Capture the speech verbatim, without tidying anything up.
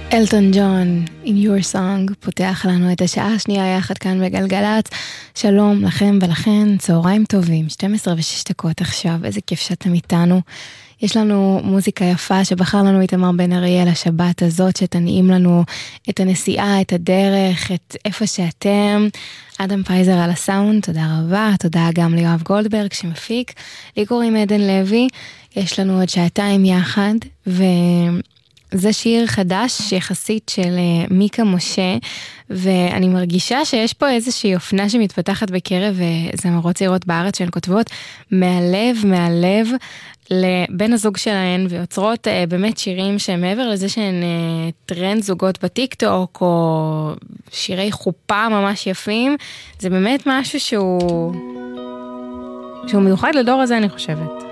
אלטון ג'ון, In Your Song, פותח לנו את השעה השנייה יחד כאן בגלגלת. שלום לכם ולכן, צהריים טובים, שתים עשרה ושש דקות עכשיו, איזה כיף שאתם איתנו. יש לנו מוזיקה יפה שבחר לנו איתמר בן אריאל השבת הזאת, שתנעים לנו את הנסיעה, את הדרך, את איפה שאתם. אדם פייזר על הסאונד, תודה רבה, תודה גם ליואב גולדברג שמפיק. לי קוראים עדן לוי, יש לנו עוד שעתיים יחד, ו... זה שיר חדש יחסית של מיקה משה, ואני מרגישה שיש פה איזושהי אופנה שמתפתחת בקרב זמרות צעירות בארץ שהן כותבות מהלב, מהלב לבן הזוג שלהן, ויוצרות באמת שירים שמעבר לזה שהן טרנד זוגות בטיקטוק, או שירי חופה ממש יפים, זה באמת משהו שהוא, שהוא מיוחד לדור הזה אני חושבת.